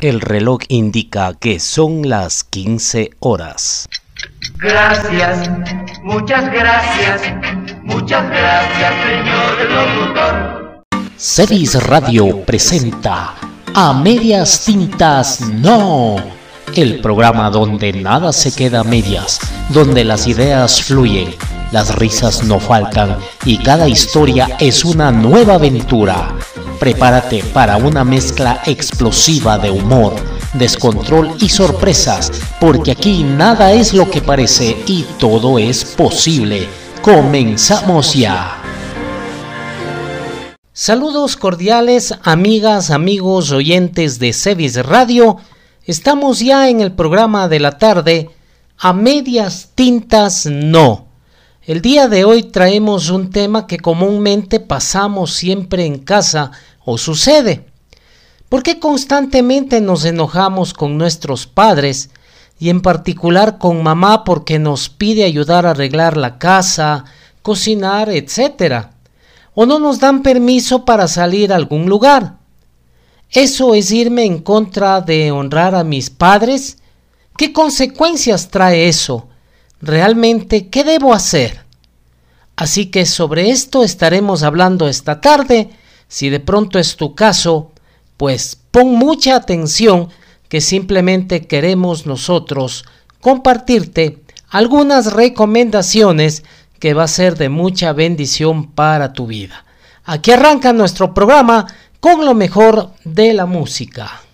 El reloj indica que son las 15 horas. Gracias, muchas gracias, señor locutor. Cevis Radio presenta A Medias Tintas No, el programa donde nada se queda a medias, donde las ideas fluyen, las risas no faltan y cada historia es una nueva aventura. Prepárate para una mezcla explosiva de humor, descontrol y sorpresas, porque aquí nada es lo que parece y todo es posible. ¡Comenzamos ya! Saludos cordiales, amigas, amigos, oyentes de Cevis Radio. Estamos ya en el programa de la tarde, A Medias Tintas No. El día de hoy traemos un tema que comúnmente pasamos siempre en casa o sucede. ¿Por qué constantemente nos enojamos con nuestros padres y en particular con mamá porque nos pide ayudar a arreglar la casa, cocinar, etcétera? ¿O no nos dan permiso para salir a algún lugar? ¿Eso es irme en contra de honrar a mis padres? ¿Qué consecuencias trae eso? ¿Realmente qué debo hacer? Así que sobre esto estaremos hablando esta tarde. Si de pronto es tu caso, pues pon mucha atención, que simplemente queremos nosotros compartirte algunas recomendaciones que va a ser de mucha bendición para tu vida. Aquí arranca nuestro programa con lo mejor de la música.